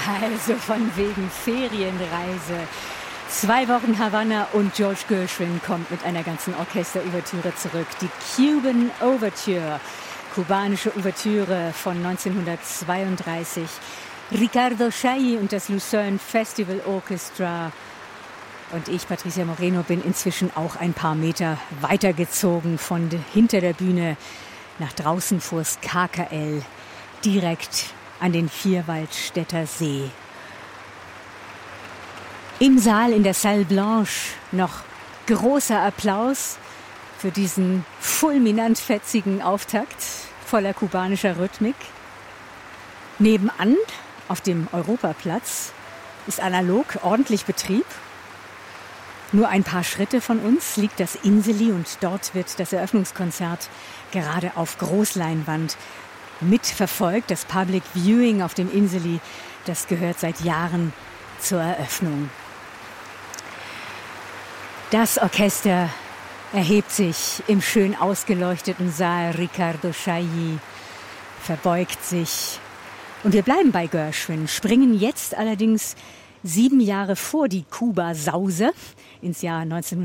Also von wegen Ferienreise. 2 Wochen Havanna und George Gershwin kommt mit einer ganzen Orchesterouvertüre zurück. Die Cuban Overture, kubanische Ouvertüre von 1932. Ricardo Chailly und das Lucerne Festival Orchestra. Und ich, Patricia Moreno, bin inzwischen auch ein paar Meter weitergezogen von hinter der Bühne nach draußen vors KKL, direkt an den Vierwaldstätter See. Im Saal in der Salle Blanche noch großer Applaus für diesen fulminant fetzigen Auftakt voller kubanischer Rhythmik. Nebenan auf dem Europaplatz ist analog ordentlich Betrieb. Nur ein paar Schritte von uns liegt das Inseli und dort wird das Eröffnungskonzert gerade auf Großleinwand mitverfolgt. Das Public Viewing auf dem Inseli, das gehört seit Jahren zur Eröffnung. Das Orchester erhebt sich im schön ausgeleuchteten Saal. Ricardo Chailly verbeugt sich. Und wir bleiben bei Gershwin, springen jetzt allerdings 7 Jahre vor die Kuba-Sause ins Jahr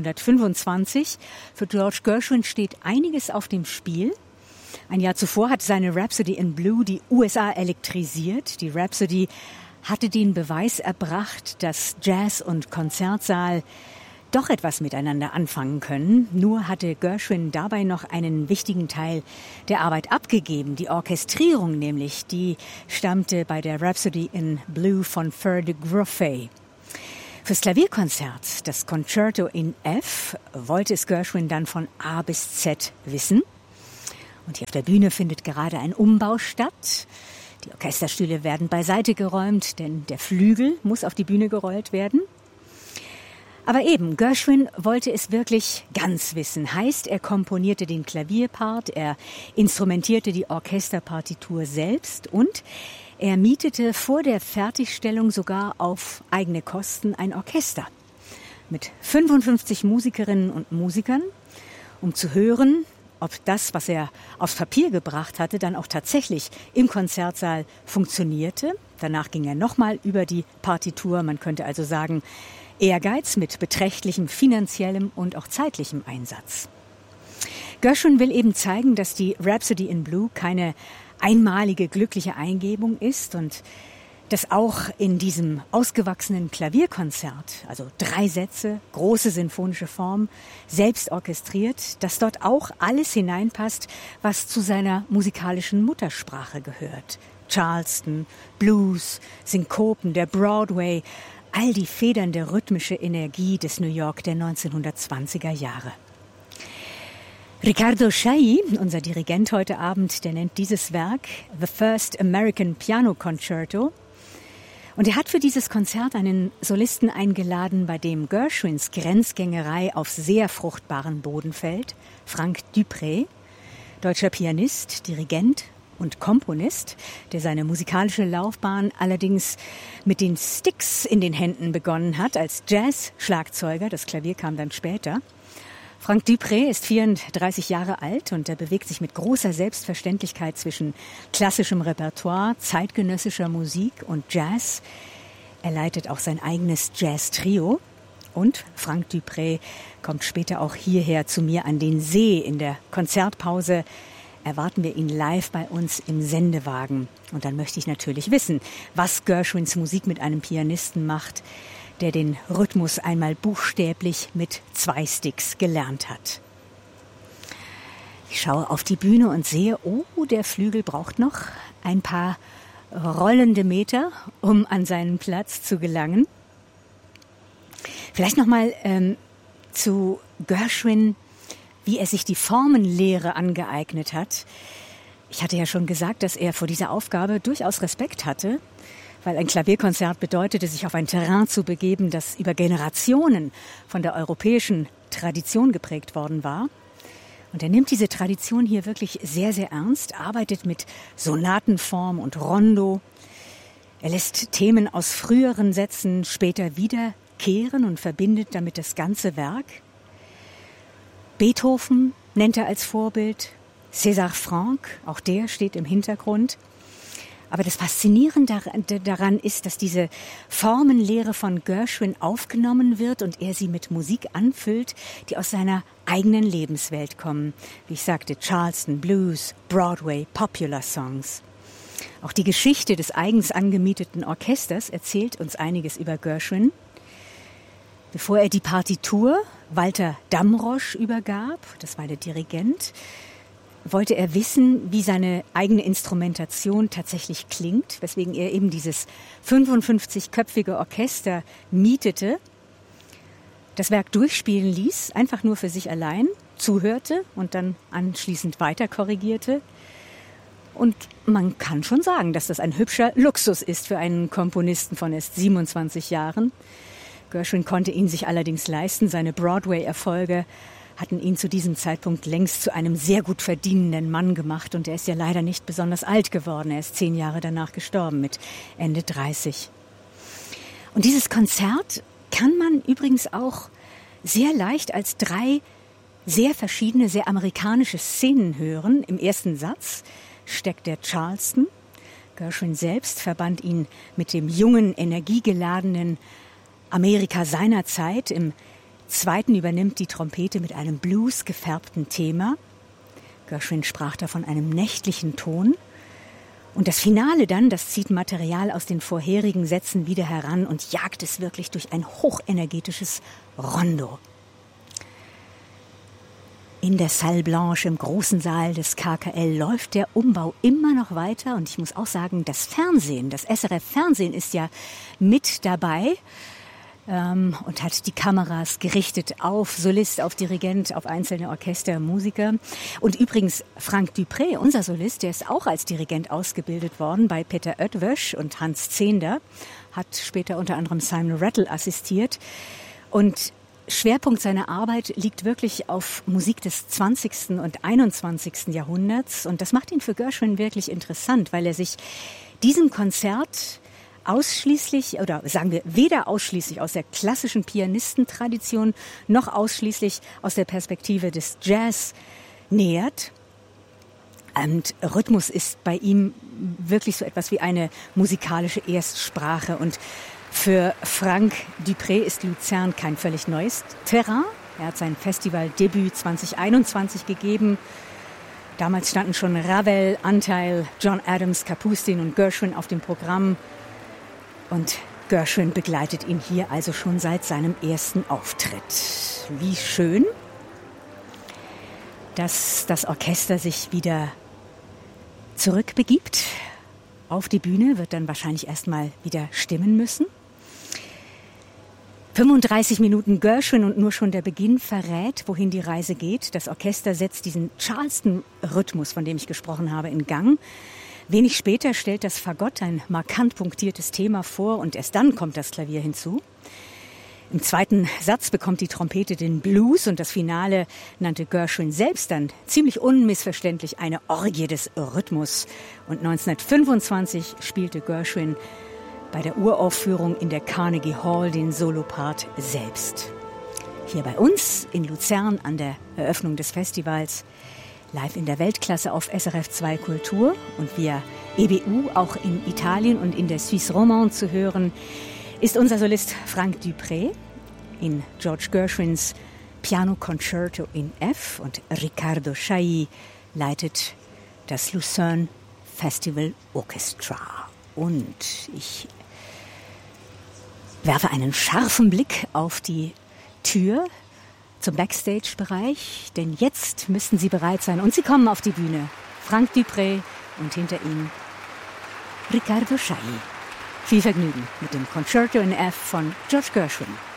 1925. Für George Gershwin steht einiges auf dem Spiel. Ein Jahr zuvor hat seine Rhapsody in Blue die USA elektrisiert. Die Rhapsody hatte den Beweis erbracht, dass Jazz und Konzertsaal doch etwas miteinander anfangen können. Nur hatte Gershwin dabei noch einen wichtigen Teil der Arbeit abgegeben. Die Orchestrierung nämlich, die stammte bei der Rhapsody in Blue von Fer de Groffay. Fürs Klavierkonzert, das Concerto in F, wollte es Gershwin dann von A bis Z wissen. Und hier auf der Bühne findet gerade ein Umbau statt. Die Orchesterstühle werden beiseite geräumt, denn der Flügel muss auf die Bühne gerollt werden. Aber eben, Gershwin wollte es wirklich ganz wissen. Heißt, er komponierte den Klavierpart, er instrumentierte die Orchesterpartitur selbst und er mietete vor der Fertigstellung sogar auf eigene Kosten ein Orchester mit 55 Musikerinnen und Musikern, um zu hören, ob das, was er aufs Papier gebracht hatte, dann auch tatsächlich im Konzertsaal funktionierte. Danach ging er nochmal über die Partitur, man könnte also sagen, Ehrgeiz mit beträchtlichem finanziellem und auch zeitlichem Einsatz. Gershwin will eben zeigen, dass die Rhapsody in Blue keine einmalige glückliche Eingebung ist und dass auch in diesem ausgewachsenen Klavierkonzert, also 3 Sätze, große sinfonische Form, selbst orchestriert, dass dort auch alles hineinpasst, was zu seiner musikalischen Muttersprache gehört. Charleston, Blues, Synkopen, der Broadway, all die federnde rhythmische Energie des New York der 1920er Jahre. Ricardo Chailly, unser Dirigent heute Abend, der nennt dieses Werk The First American Piano Concerto. Und er hat für dieses Konzert einen Solisten eingeladen, bei dem Gershwins Grenzgängerei auf sehr fruchtbaren Boden fällt. Frank Dupré, deutscher Pianist, Dirigent und Komponist, der seine musikalische Laufbahn allerdings mit den Sticks in den Händen begonnen hat, als Jazz-Schlagzeuger. Das Klavier kam dann später. Frank Dupré ist 34 Jahre alt und er bewegt sich mit großer Selbstverständlichkeit zwischen klassischem Repertoire, zeitgenössischer Musik und Jazz. Er leitet auch sein eigenes Jazz-Trio. Und Frank Dupré kommt später auch hierher zu mir an den See. In der Konzertpause erwarten wir ihn live bei uns im Sendewagen. Und dann möchte ich natürlich wissen, was Gershwins Musik mit einem Pianisten macht, der den Rhythmus einmal buchstäblich mit 2 Sticks gelernt hat. Ich schaue auf die Bühne und sehe, oh, der Flügel braucht noch ein paar rollende Meter, um an seinen Platz zu gelangen. Vielleicht nochmal zu Gershwin, wie er sich die Formenlehre angeeignet hat. Ich hatte ja schon gesagt, dass er vor dieser Aufgabe durchaus Respekt hatte, weil ein Klavierkonzert bedeutete, sich auf ein Terrain zu begeben, das über Generationen von der europäischen Tradition geprägt worden war. Und er nimmt diese Tradition hier wirklich sehr, sehr ernst, arbeitet mit Sonatenform und Rondo. Er lässt Themen aus früheren Sätzen später wiederkehren und verbindet damit das ganze Werk. Beethoven nennt er als Vorbild, César Franck, auch der steht im Hintergrund. Aber das Faszinierende daran ist, dass diese Formenlehre von Gershwin aufgenommen wird und er sie mit Musik anfüllt, die aus seiner eigenen Lebenswelt kommen. Wie ich sagte, Charleston, Blues, Broadway, Popular Songs. Auch die Geschichte des eigens angemieteten Orchesters erzählt uns einiges über Gershwin. Bevor er die Partitur Walter Damrosch übergab, das war der Dirigent, wollte er wissen, wie seine eigene Instrumentation tatsächlich klingt, weswegen er eben dieses 55-köpfige Orchester mietete, das Werk durchspielen ließ, einfach nur für sich allein, zuhörte und dann anschließend weiter korrigierte. Und man kann schon sagen, dass das ein hübscher Luxus ist für einen Komponisten von erst 27 Jahren. Gershwin konnte ihn sich allerdings leisten. Seine Broadway-Erfolge hatten ihn zu diesem Zeitpunkt längst zu einem sehr gut verdienenden Mann gemacht. Und er ist ja leider nicht besonders alt geworden. Er ist 10 Jahre danach gestorben, mit Ende 30. Und dieses Konzert kann man übrigens auch sehr leicht als 3 sehr verschiedene, sehr amerikanische Szenen hören. Im ersten Satz steckt der Charleston. Gershwin selbst verband ihn mit dem jungen, energiegeladenen Amerika seiner Zeit. Im zweiten übernimmt die Trompete mit einem Blues gefärbten Thema. Gershwin sprach da von einem nächtlichen Ton. Und das Finale dann, das zieht Material aus den vorherigen Sätzen wieder heran und jagt es wirklich durch ein hochenergetisches Rondo. In der Salle Blanche, im großen Saal des KKL, läuft der Umbau immer noch weiter. Und ich muss auch sagen, das Fernsehen, das SRF-Fernsehen ist ja mit dabei und hat die Kameras gerichtet auf Solist, auf Dirigent, auf einzelne Orchester, Musiker. Und übrigens Frank Dupré, unser Solist, der ist auch als Dirigent ausgebildet worden bei Peter Oetwösch und Hans Zehnder, hat später unter anderem Simon Rattle assistiert. Und Schwerpunkt seiner Arbeit liegt wirklich auf Musik des 20. und 21. Jahrhunderts. Und das macht ihn für Gershwin wirklich interessant, weil er sich diesem Konzert ausschließlich, oder sagen wir weder ausschließlich aus der klassischen Pianistentradition noch ausschließlich aus der Perspektive des Jazz nähert. Und Rhythmus ist bei ihm wirklich so etwas wie eine musikalische Erstsprache. Und für Frank Dupré ist Luzern kein völlig neues Terrain. Er hat sein Festivaldebüt 2021 gegeben. Damals standen schon Ravel, Antheil, John Adams, Kapustin und Gershwin auf dem Programm. Und Gershwin begleitet ihn hier also schon seit seinem ersten Auftritt. Wie schön, dass das Orchester sich wieder zurückbegibt auf die Bühne, wird dann wahrscheinlich erstmal wieder stimmen müssen. 35 Minuten Gershwin und nur schon der Beginn verrät, wohin die Reise geht. Das Orchester setzt diesen Charleston-Rhythmus, von dem ich gesprochen habe, in Gang. Wenig später stellt das Fagott ein markant punktiertes Thema vor und erst dann kommt das Klavier hinzu. Im zweiten Satz bekommt die Trompete den Blues und das Finale nannte Gershwin selbst dann ziemlich unmissverständlich eine Orgie des Rhythmus. Und 1925 spielte Gershwin bei der Uraufführung in der Carnegie Hall den Solopart selbst. Hier bei uns in Luzern an der Eröffnung des Festivals, live in der Weltklasse auf SRF 2 Kultur und via EBU auch in Italien und in der Suisse Romande zu hören, ist unser Solist Frank Dupré in George Gershwins Piano Concerto in F und Riccardo Chailly leitet das Lucerne Festival Orchestra. Und ich werfe einen scharfen Blick auf die Tür zum Backstage-Bereich, denn jetzt müssten Sie bereit sein und Sie kommen auf die Bühne. Frank Dupré und hinter ihm Riccardo Chailly. Viel Vergnügen mit dem Concerto in F von George Gershwin.